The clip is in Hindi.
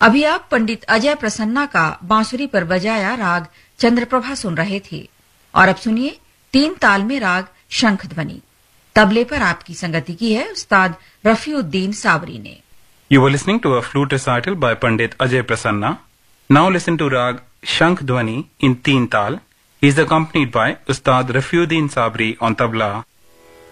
अभी आप पंडित अजय प्रसन्ना का बांसुरी पर बजाया राग चंद्रप्रभा सुन रहे थे और अब सुनिए 3 ताल में राग शंख ध्वनि। तबले पर आपकी संगति की है उस्ताद रफीउद्दीन साबरी ने। You were listening to a flute recital by Pandit Ajay Prasanna. Now listen to Rag Shankh Dhwani in Teen Tal. He is accompanied by Ustad Rafiuddin Sabri on tabla